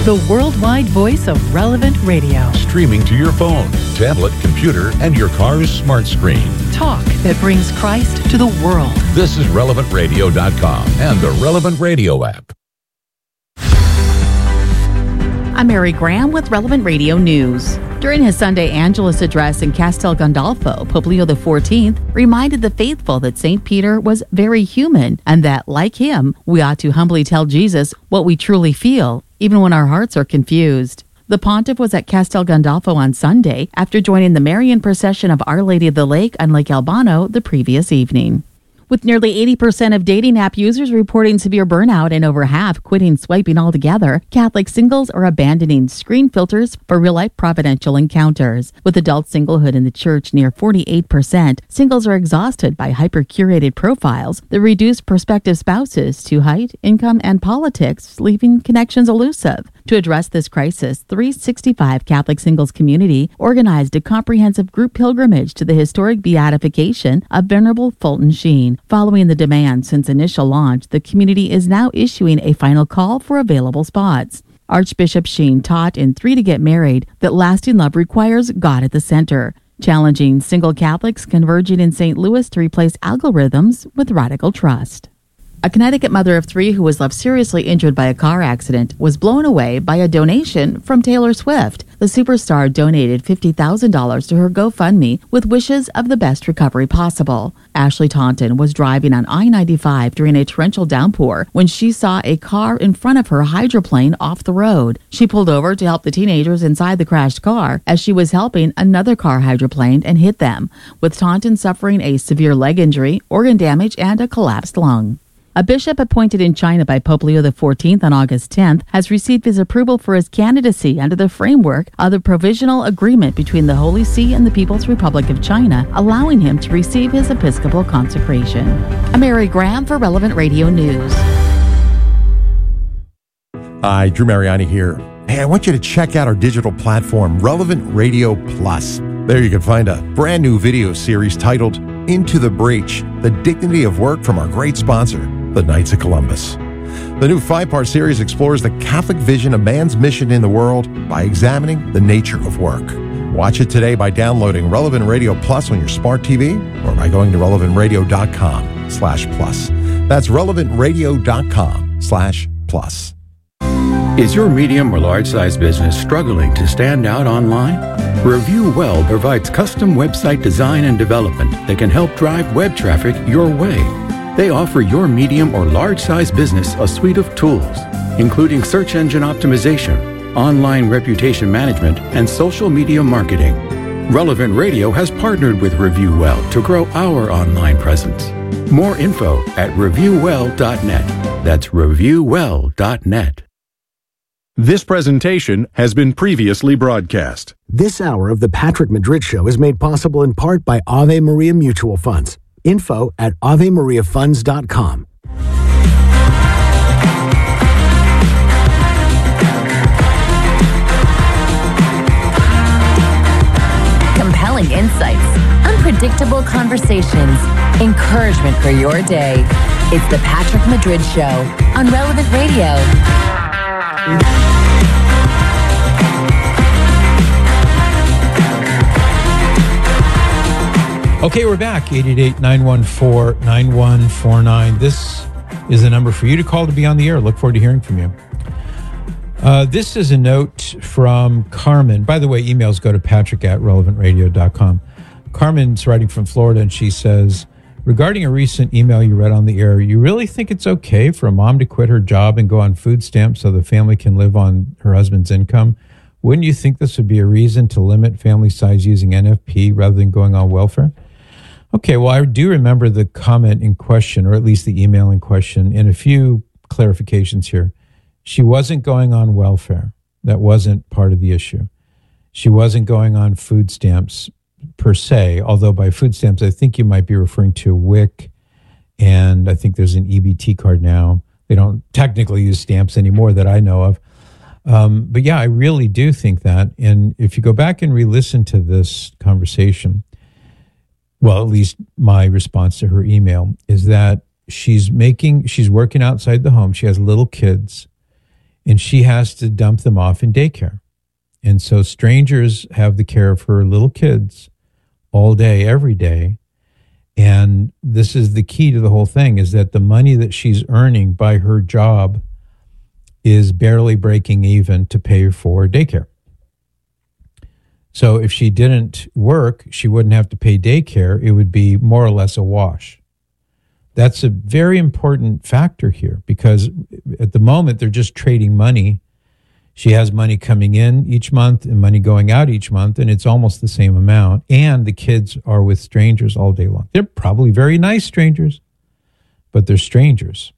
the worldwide voice of Relevant Radio. Streaming to your phone, tablet, computer, and your car's smart screen. Talk that brings Christ to the world. This is RelevantRadio.com and the Relevant Radio app. I'm Mary Graham with Relevant Radio News. During his Sunday Angelus address in Castel Gandolfo, Pope Leo XIV reminded the faithful that St. Peter was very human and that, like him, we ought to humbly tell Jesus what we truly feel, even when our hearts are confused. The pontiff was at Castel Gandolfo on Sunday after joining the Marian procession of Our Lady of the Lake on Lake Albano the previous evening. With nearly 80% of dating app users reporting severe burnout and over half quitting swiping altogether, Catholic singles are abandoning screen filters for real-life providential encounters. With adult singlehood in the church near 48%, singles are exhausted by hyper-curated profiles that reduce prospective spouses to height, income, and politics, leaving connections elusive. To address this crisis, 365 Catholic Singles Community organized a comprehensive group pilgrimage to the historic beatification of Venerable Fulton Sheen. Following the demand since initial launch, the community is now issuing a final call for available spots. Archbishop Sheen taught in 3 to Get Married that lasting love requires God at the center, challenging single Catholics converging in St. Louis to replace algorithms with radical trust. A Connecticut mother of 3 who was left seriously injured by a car accident was blown away by a donation from Taylor Swift. The superstar donated $50,000 to her GoFundMe with wishes of the best recovery possible. Ashley Taunton was driving on I-95 during a torrential downpour when she saw a car in front of her hydroplane off the road. She pulled over to help the teenagers inside the crashed car as she was helping another car hydroplaned and hit them, with Taunton suffering a severe leg injury, organ damage, and a collapsed lung. A bishop appointed in China by Pope Leo XIV on August 10th has received his approval for his candidacy under the framework of the provisional agreement between the Holy See and the People's Republic of China, allowing him to receive his episcopal consecration. I'm Mary Graham for Relevant Radio News. Hi, Drew Mariani here. Hey, I want you to check out our digital platform, Relevant Radio Plus. There you can find a brand new video series titled Into the Breach, The Dignity of Work from our great sponsor, the Knights of Columbus. The new 5-part series explores the Catholic vision of man's mission in the world by examining the nature of work. Watch it today by downloading Relevant Radio Plus on your smart TV or by going to relevantradio.com/plus. That's relevantradio.com/plus. Is your medium or large-size business struggling to stand out online? Review Well provides custom website design and development that can help drive web traffic your way. They offer your medium or large-size business a suite of tools, including search engine optimization, online reputation management, and social media marketing. Relevant Radio has partnered with Review Well to grow our online presence. More info at reviewwell.net. That's reviewwell.net. This presentation has been previously broadcast. This hour of the Patrick Madrid Show is made possible in part by Ave Maria Mutual Funds. Info at AveMariaFunds.com. Compelling insights, unpredictable conversations, encouragement for your day. It's the Patrick Madrid Show on Relevant Radio. Okay, we're back. 888-914-9149. This is the number for you to call to be on the air. Look forward to hearing from you. This is a note from Carmen. By the way, emails go to patrick@relevantradio.com. Carmen's writing from Florida, and she says, regarding a recent email you read on the air, you really think it's okay for a mom to quit her job and go on food stamps so the family can live on her husband's income? Wouldn't you think this would be a reason to limit family size using NFP rather than going on welfare? Okay, well, I do remember the comment in question, or at least the email in question, and a few clarifications here. She wasn't going on welfare. That wasn't part of the issue. She wasn't going on food stamps per se, although by food stamps, I think you might be referring to WIC, and I think there's an EBT card now. They don't technically use stamps anymore that I know of. But yeah, I really do think that. And if you go back and re-listen to this conversation, well, at least my response to her email is that she's working outside the home. She has little kids, and she has to dump them off in daycare. And so strangers have the care of her little kids all day, every day. And this is the key to the whole thing, is that the money that she's earning by her job is barely breaking even to pay for daycare. So if she didn't work, she wouldn't have to pay daycare. It would be more or less a wash. That's a very important factor here, because at the moment they're just trading money. She has money coming in each month and money going out each month, and it's almost the same amount. And the kids are with strangers all day long. They're probably very nice strangers, but they're strangers.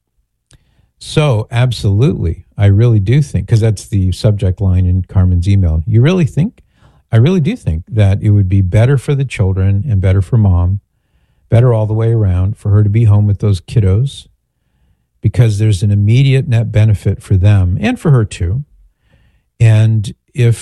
So absolutely, I really do think, because that's the subject line in Carmen's email. You really think? I really do think that it would be better for the children and better for mom, better all the way around, for her to be home with those kiddos, because there's an immediate net benefit for them and for her too. And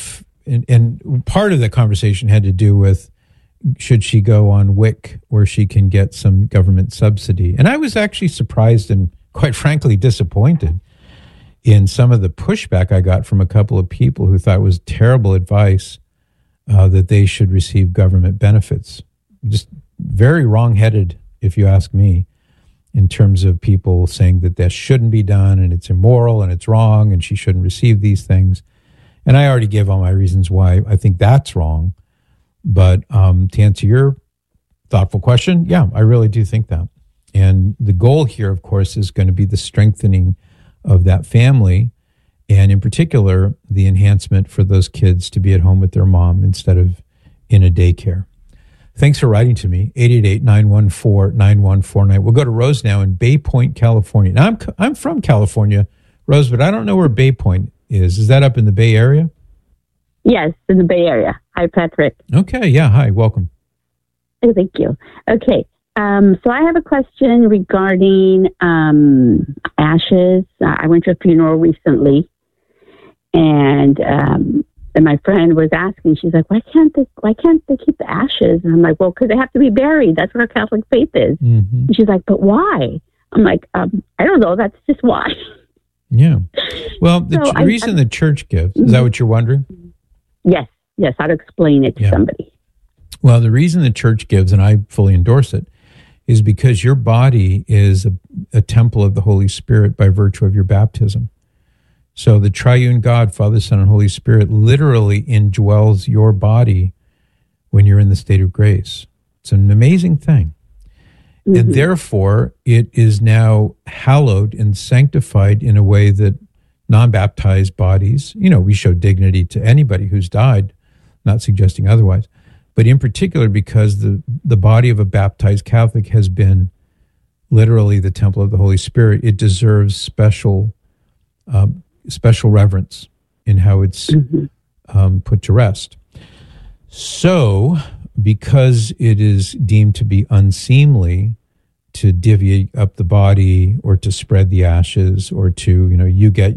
and part of the conversation had to do with, should she go on WIC where she can get some government subsidy? And I was actually surprised and quite frankly disappointed in some of the pushback I got from a couple of people who thought it was terrible advice that they should receive government benefits. Just very wrong-headed, if you ask me, in terms of people saying that that shouldn't be done and it's immoral and it's wrong and she shouldn't receive these things. And I already gave all my reasons why I think that's wrong. But to answer your thoughtful question, yeah, I really do think that. And the goal here, of course, is going to be the strengthening of that family, and in particular, the enhancement for those kids to be at home with their mom instead of in a daycare. Thanks for writing to me, 888-914-9149. We'll go to Rose now in Bay Point, California. Now, I'm from California, Rose, but I don't know where Bay Point is. Is that up in the Bay Area? Yes, in the Bay Area. Hi, Patrick. Okay, yeah, hi, welcome. Oh, thank you. Okay, so I have a question regarding ashes. I went to a funeral recently, and my friend was asking, she's like, why can't they keep the ashes? And I'm like, well, because they have to be buried. That's what our Catholic faith is. Mm-hmm. And she's like, but why? I'm like, I don't know. That's just why. Yeah. Well, the reason the church gives, is that what you're wondering? Yes, how to explain it to somebody. Well, the reason the church gives, and I fully endorse it, is because your body is a temple of the Holy Spirit by virtue of your baptism. So the triune God, Father, Son, and Holy Spirit literally indwells your body when you're in the state of grace. It's an amazing thing. Mm-hmm. And therefore, it is now hallowed and sanctified in a way that non-baptized bodies, we show dignity to anybody who's died, not suggesting otherwise. But in particular, because the body of a baptized Catholic has been literally the temple of the Holy Spirit, it deserves special reverence in how it's put to rest. So, because it is deemed to be unseemly to divvy up the body or to spread the ashes, or to, you get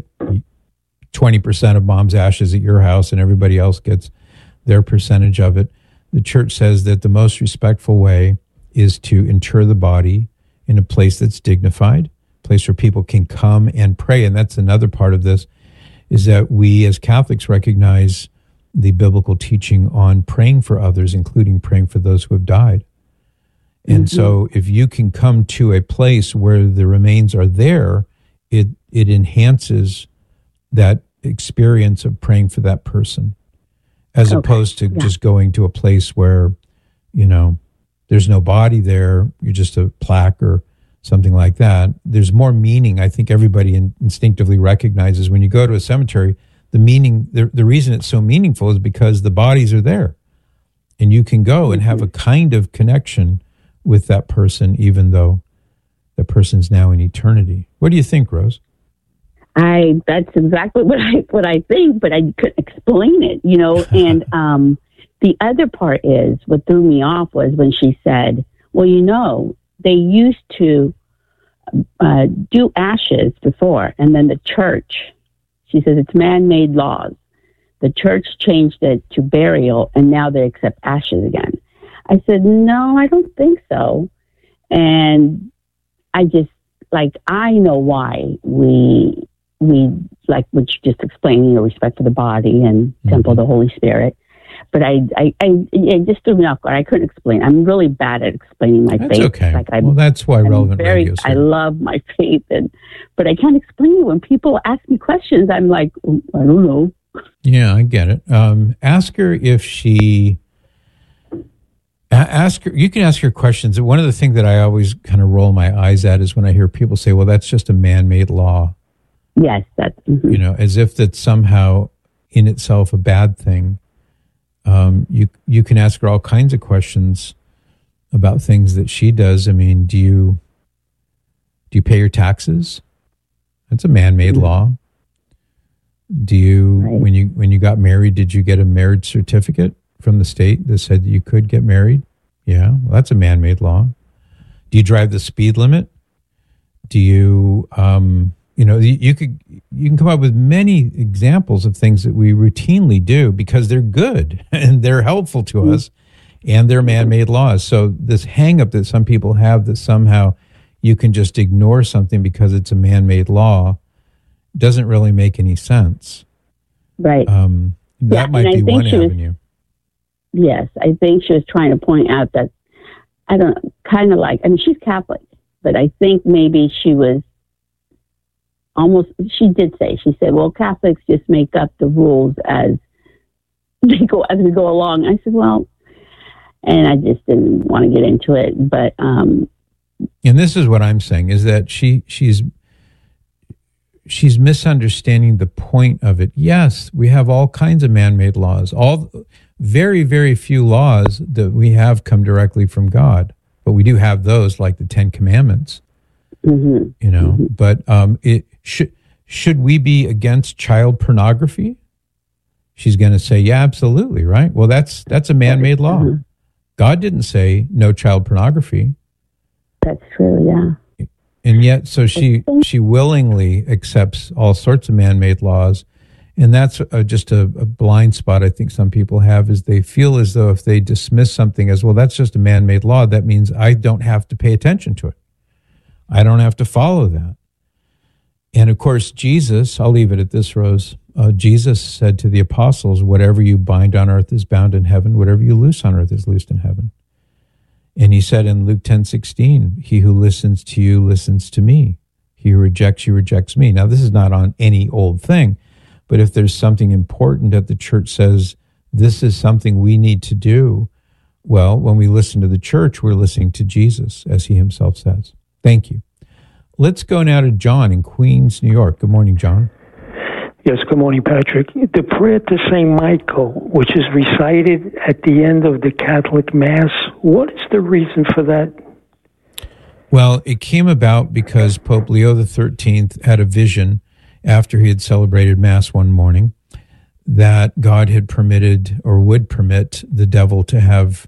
20% of mom's ashes at your house and everybody else gets their percentage of it, the church says that the most respectful way is to inter the body in a place that's dignified, a place where people can come and pray. And that's another part of this, is that we as Catholics recognize the biblical teaching on praying for others, including praying for those who have died. And so if you can come to a place where the remains are there, it enhances that experience of praying for that person, as opposed to just going to a place where, there's no body there, you're just a plaque or something like that. There's more meaning. I think everybody instinctively recognizes when you go to a cemetery, the meaning, the reason it's so meaningful is because the bodies are there. And you can go and have a kind of connection with that person, even though the person's now in eternity. What do you think, Rose? That's exactly what I think, but I couldn't explain it, And the other part is, what threw me off was when she said, well, they used to do ashes before, and then the church, she says it's man-made laws. The church changed it to burial, and now they accept ashes again. I said, no, I don't think so. And I just, I know why we like what you just explained, respect for the body and temple of the Holy Spirit. But it just threw me off guard. I couldn't explain. I'm really bad at explaining my faith. That's okay. That's why Relevant Radio is here. I love my faith, but I can't explain it. When people ask me questions, I'm like, I don't know. Yeah, I get it. Ask her if she... Ask her. You can ask her questions. One of the things that I always kind of roll my eyes at is when I hear people say, well, that's just a man-made law. Yes, that's... Mm-hmm. As if that's somehow in itself a bad thing. You can ask her all kinds of questions about things that she does. I mean, do you pay your taxes? That's a man-made law. Do you, when you got married, did you get a marriage certificate from the state that said you could get married? Yeah, well, that's a man-made law. Do you drive the speed limit? Do you, you can come up with many examples of things that we routinely do because they're good and they're helpful to us, and they're man-made laws. So this hang-up that some people have that somehow you can just ignore something because it's a man-made law doesn't really make any sense. Right. That might be one avenue. Yes, I think she was trying to point out that, she's Catholic, but I think maybe she was she said, well, Catholics just make up the rules as we go along. I said, well, and I just didn't want to get into it, but... and this is what I'm saying, is that she's misunderstanding the point of it. Yes, we have all kinds of man-made laws. Very, very few laws that we have come directly from God, but we do have those, like the Ten Commandments. Mm-hmm. But should we be against child pornography? She's going to say, yeah, absolutely, right? Well, that's a man-made law. Mm-hmm. God didn't say no child pornography. That's true, yeah. And yet, so she willingly accepts all sorts of man-made laws. And that's just a blind spot I think some people have, is they feel as though if they dismiss something as, well, that's just a man-made law, that means I don't have to pay attention to it. I don't have to follow that. And of course, Jesus, I'll leave it at this, Rose. Jesus said to the apostles, whatever you bind on earth is bound in heaven, whatever you loose on earth is loosed in heaven. And he said in Luke 10:16, he who listens to you listens to me. He who rejects you rejects me. Now, this is not on any old thing, but if there's something important that the church says, this is something we need to do, well, when we listen to the church, we're listening to Jesus, as he himself says. Thank you. Let's go now to John in Queens, New York. Good morning, John. Yes, good morning, Patrick. The prayer to St. Michael, which is recited at the end of the Catholic Mass, what is the reason for that? Well, it came about because Pope Leo XIII had a vision after he had celebrated Mass one morning that God had permitted or would permit the devil to have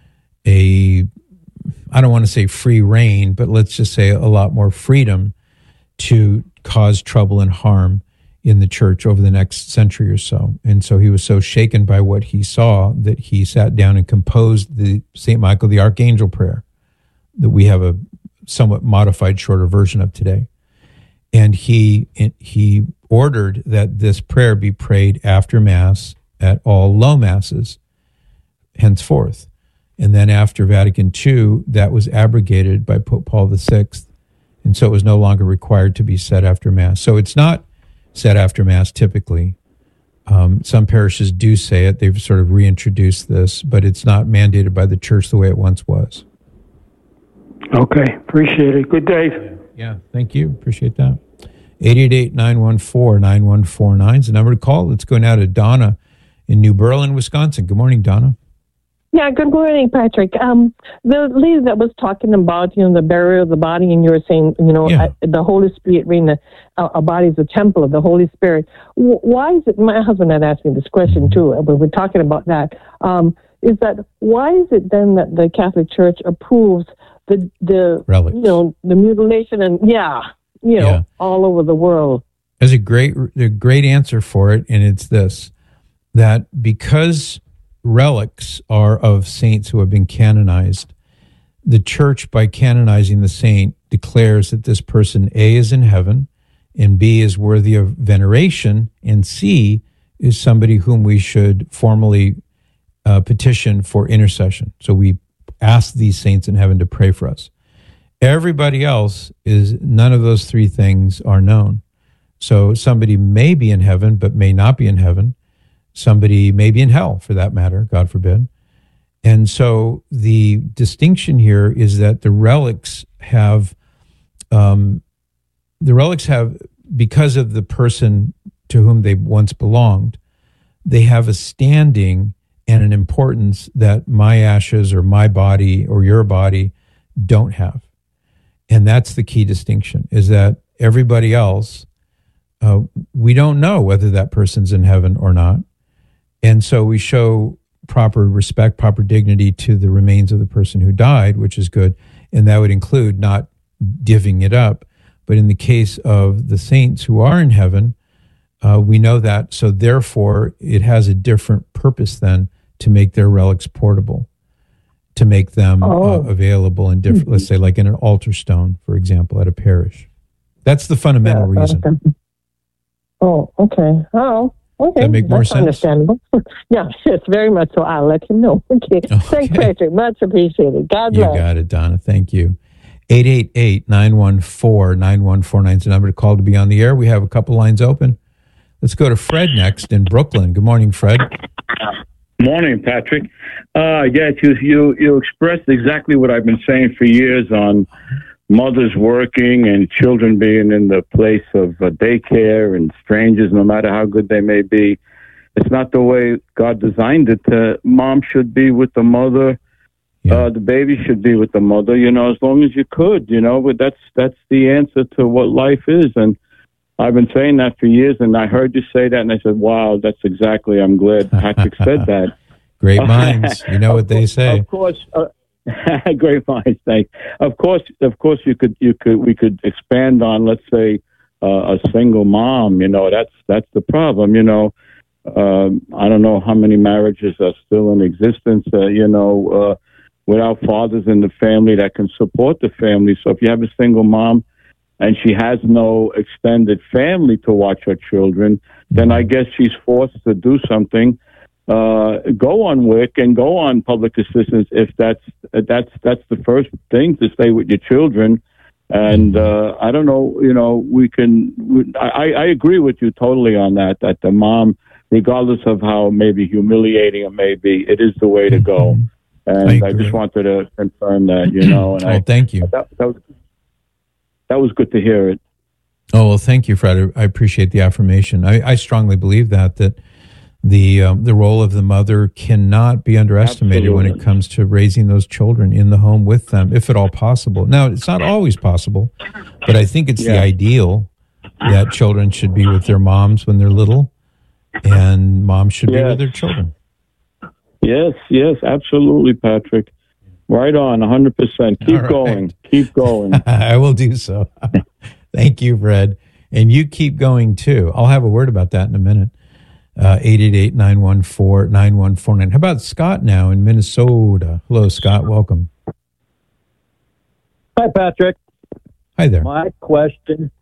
I don't want to say free reign, but let's just say a lot more freedom to cause trouble and harm in the church over the next century or so. And so he was so shaken by what he saw that he sat down and composed the St. Michael the Archangel prayer that we have a somewhat modified, shorter version of today. And he ordered that this prayer be prayed after Mass at all low Masses henceforth. And then after Vatican II, that was abrogated by Pope Paul VI. And so it was no longer required to be said after Mass. So it's not said after Mass typically. Some parishes do say it. They've sort of reintroduced this, but it's not mandated by the church the way it once was. Okay, appreciate it. Good day. Yeah, thank you. Appreciate that. 888-914-9149 is the number to call. Let's go now to Donna in New Berlin, Wisconsin. Good morning, Donna. Yeah, good morning, Patrick. The lady that was talking about, the burial of the body, and you were saying, the Holy Spirit, our body is a temple of the Holy Spirit. Why is it, my husband had asked me this question too, but we're talking about that, is that why is it then that the Catholic Church approves the relics, the mutilation and, all over the world? There's a great answer for it, and it's this, that because relics are of saints who have been canonized, the church, by canonizing the saint, declares that this person, A, is in heaven, and B is worthy of veneration, and C is somebody whom we should formally petition for intercession. So we ask these saints in heaven to pray for us. Everybody else is, none of those three things are known. So somebody may be in heaven, but may not be in heaven. Somebody may be in hell, for that matter, God forbid. And so the distinction here is that the relics have, because of the person to whom they once belonged, they have a standing and an importance that my ashes or my body or your body don't have. And that's the key distinction, is that everybody else, we don't know whether that person's in heaven or not. And so we show proper respect, proper dignity to the remains of the person who died, which is good. And that would include not divvying it up. But in the case of the saints who are in heaven, we know that. So therefore, it has a different purpose then to make their relics portable, to make them available in different, let's say like in an altar stone, for example, at a parish. That's the fundamental reason. Oh, okay. Oh, okay. That make more That's sense? Understandable. Yeah, yes, very much so. I'll let him know. Okay. Thanks, Patrick. Much appreciated. God bless. You got it, Donna. Thank you. 888-914-9149 is the number to call to be on the air. We have a couple lines open. Let's go to Fred next in Brooklyn. Good morning, Fred. Morning, Patrick. Yes, you expressed exactly what I've been saying for years on mothers working and children being in the place of daycare and strangers, no matter how good they may be. It's not the way God designed it. Mom should be with the mother. Yeah. The baby should be with the mother, as long as you could, but that's the answer to what life is. And I've been saying that for years, and I heard you say that, and I said, wow, that's exactly, I'm glad Patrick said that. Great minds. You know what they say. Of course, great minds, thanks. Of course, we could expand on, let's say, a single mom, that's the problem, I don't know how many marriages are still in existence, without fathers in the family that can support the family. So if you have a single mom and she has no extended family to watch her children, then I guess she's forced to do something. Go on WIC and go on public assistance if that's the first thing, to stay with your children. And I don't know, I agree with you totally on that the mom, regardless of how maybe humiliating it may be, it is the way to go. And I just wanted to confirm that, And thank you. That was good to hear it. Oh, well, thank you, Fred. I appreciate the affirmation. I strongly believe that the role of the mother cannot be underestimated. Absolutely. When it comes to raising those children in the home with them, if at all possible. Now, it's not always possible, but I think it's the ideal that children should be with their moms when they're little, and moms should be with their children. Yes, absolutely, Patrick. Right on, 100%. Keep going. I will do so. Thank you, Fred. And you keep going, too. I'll have a word about that in a minute. 888-914-9149. How about Scott now in Minnesota? Hello, Scott. Welcome. Hi, Patrick. Hi there. My question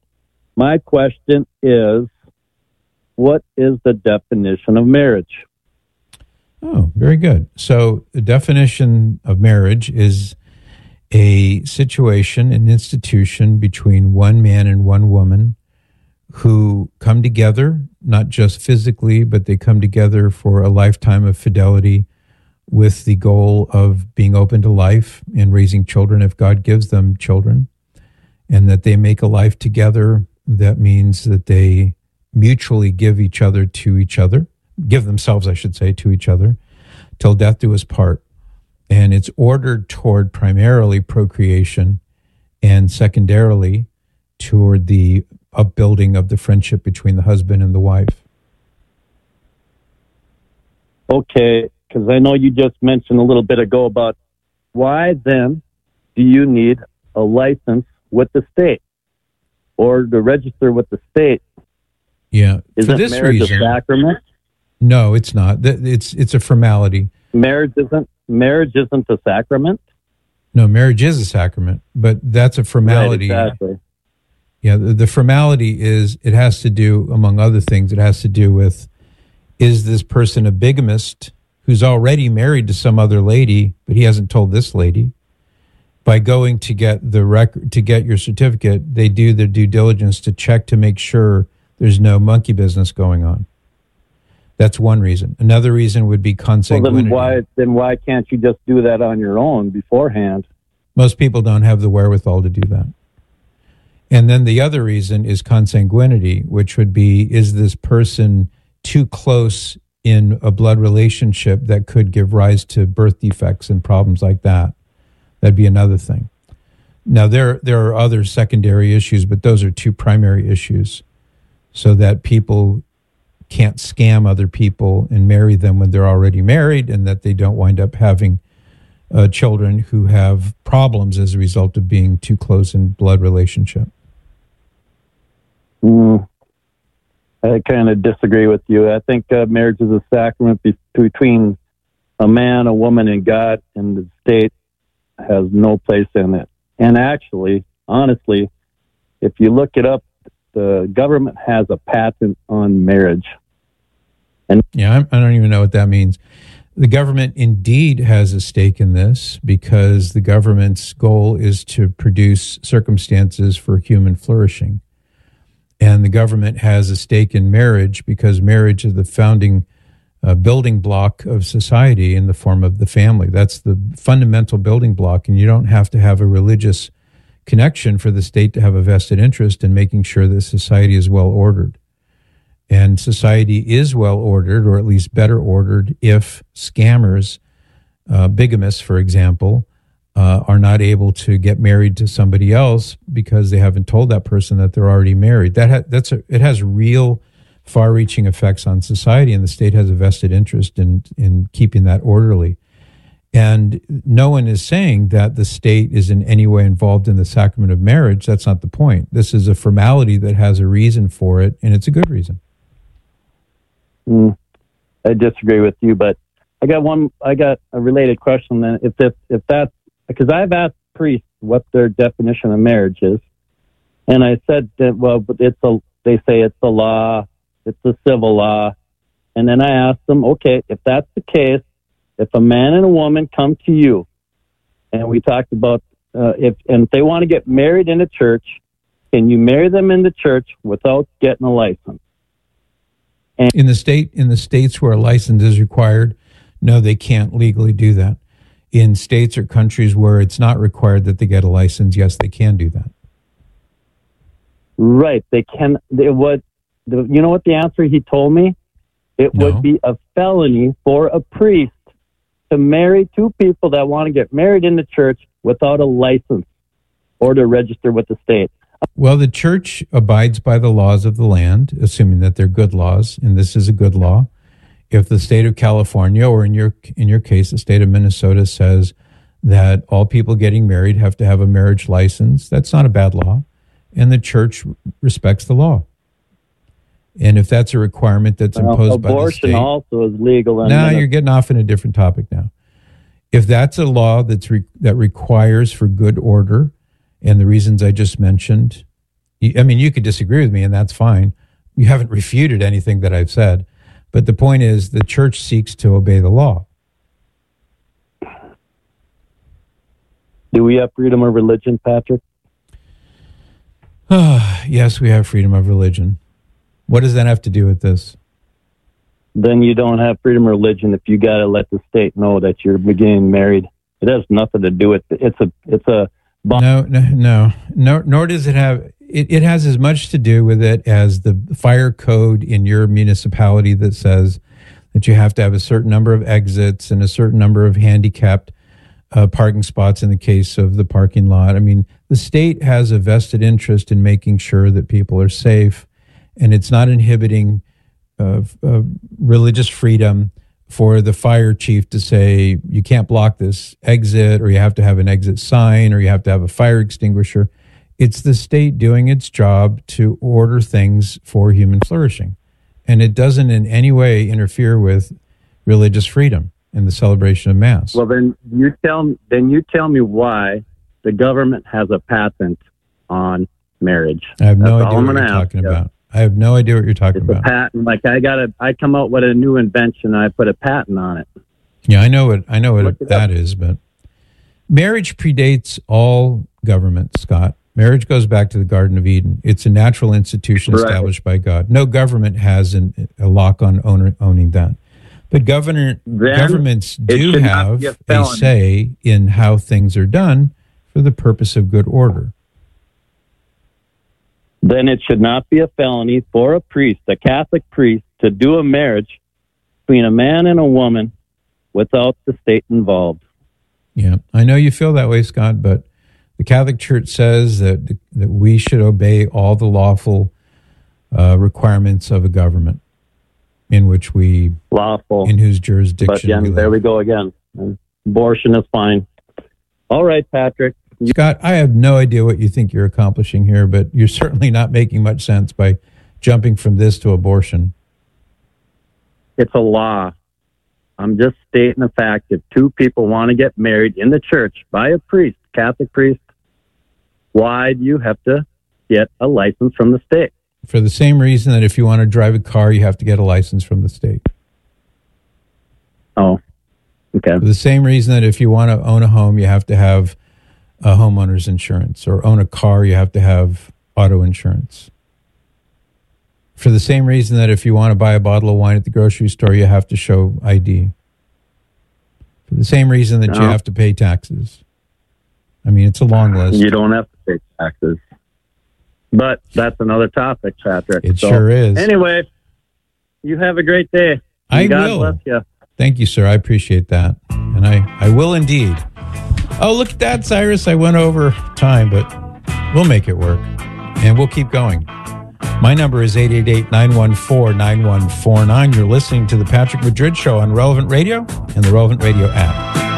is, what is the definition of marriage? Oh, very good. So the definition of marriage is a situation, an institution between one man and one woman who come together, not just physically, but they come together for a lifetime of fidelity with the goal of being open to life and raising children if God gives them children, and that they make a life together. That means that they mutually give themselves, I should say, to each other, till death do us part. And it's ordered toward primarily procreation and secondarily toward the upbuilding of the friendship between the husband and the wife. Okay, because I know you just mentioned a little bit ago about why then do you need a license with the state or to register with the state? Yeah, isn't marriage a sacrament? No, it's not. It's a formality. Marriage isn't a sacrament? No, marriage is a sacrament, but that's a formality. Right, exactly. Yeah, the formality is, it has to do, among other things, it has to do with, is this person a bigamist who's already married to some other lady, but he hasn't told this lady? By going to get the record, to get your certificate, they do their due diligence to check to make sure there's no monkey business going on. That's one reason. Another reason would be consanguinity. Well, then why can't you just do that on your own beforehand? Most people don't have the wherewithal to do that. And then the other reason is consanguinity, which would be, is this person too close in a blood relationship that could give rise to birth defects and problems like that? That'd be another thing. Now, there are other secondary issues, but those are two primary issues, so that people can't scam other people and marry them when they're already married, and that they don't wind up having children who have problems as a result of being too close in blood relationship. I kind of disagree with you. I think marriage is a sacrament between a man, a woman, and God, and the state has no place in it. And actually, honestly, if you look it up, the government has a patent on marriage. And yeah, I don't even know what that means. The government indeed has a stake in this, because the government's goal is to produce circumstances for human flourishing. And the government has a stake in marriage because marriage is the founding building block of society in the form of the family. That's the fundamental building block, and you don't have to have a religious connection for the state to have a vested interest in making sure that society is well ordered. And society is well ordered, or at least better ordered, if scammers, bigamists, for example, are not able to get married to somebody else because they haven't told that person that they're already married. It has real far-reaching effects on society, and the state has a vested interest in keeping that orderly. And no one is saying that the state is in any way involved in the sacrament of marriage. That's not the point. This is a formality that has a reason for it, and it's a good reason. I disagree with you, but I got a related question. Then, if that's because I've asked priests what their definition of marriage is, and I said that, well, they say it's a law, it's a civil law, and then I asked them, okay, if that's the case, if a man and a woman come to you, and we talked about if they want to get married in a church, can you marry them in the church without getting a license? And in the states where a license is required, no, they can't legally do that. In states or countries where it's not required that they get a license, yes, they can do that. Right, they can. You know what the answer he told me? It would be a felony for a priest to marry two people that want to get married in the church without a license or to register with the state. Well, the church abides by the laws of the land, assuming that they're good laws, and this is a good law. If the state of California, or in your case, the state of Minnesota, says that all people getting married have to have a marriage license, that's not a bad law, and the church respects the law. And if that's a requirement that's imposed by the state, abortion also is legal. Now you're getting off in a different topic now. If that's a law that requires for good order, and the reasons I just mentioned, you could disagree with me, and that's fine. You haven't refuted anything that I've said. But the point is, the church seeks to obey the law. Do we have freedom of religion, Patrick? Yes, we have freedom of religion. What does that have to do with this? Then you don't have freedom of religion if you got to let the state know that you're getting married. It has nothing to do with it. It's a No. Nor does it have. It has as much to do with it as the fire code in your municipality that says that you have to have a certain number of exits and a certain number of handicapped parking spots in the case of the parking lot. I mean, the state has a vested interest in making sure that people are safe, and it's not inhibiting religious freedom for the fire chief to say you can't block this exit, or you have to have an exit sign, or you have to have a fire extinguisher. It's the state doing its job to order things for human flourishing. And it doesn't in any way interfere with religious freedom and the celebration of Mass. Well, then you tell me why the government has a patent on marriage. I have no That's idea what you're talking about. I have no idea what you're talking about. A patent. Like I come out with a new invention, and I put a patent on it. Yeah, I know what that is, but marriage predates all government, Scott. Marriage goes back to the Garden of Eden. It's a natural institution established by God. No government has a lock on owning that. But governments do have a say in how things are done for the purpose of good order. Then it should not be a felony for a priest, a Catholic priest, to do a marriage between a man and a woman without the state involved. Yeah, I know you feel that way, Scott, but the Catholic Church says that we should obey all the lawful requirements of a government in which we in whose jurisdiction. But there we go again. Abortion is fine. All right, Patrick. Scott, I have no idea what you think you're accomplishing here, but you're certainly not making much sense by jumping from this to abortion. It's a law. I'm just stating the fact that two people want to get married in the church by a priest, Catholic priest. Why do you have to get a license from the state? For the same reason that if you want to drive a car, you have to get a license from the state. Oh, okay. For the same reason that if you want to own a home, you have to have a homeowner's insurance, or own a car, you have to have auto insurance. For the same reason that if you want to buy a bottle of wine at the grocery store, you have to show ID. For the same reason that you have to pay taxes. I mean, it's a long list. You don't have to pay taxes. But that's another topic, Patrick. It sure is. Anyway, you have a great day. God bless you. Thank you, sir. I appreciate that. And I will indeed. Oh, look at that, Cyrus. I went over time, but we'll make it work. And we'll keep going. My number is 888-914-9149. You're listening to the Patrick Madrid Show on Relevant Radio and the Relevant Radio app.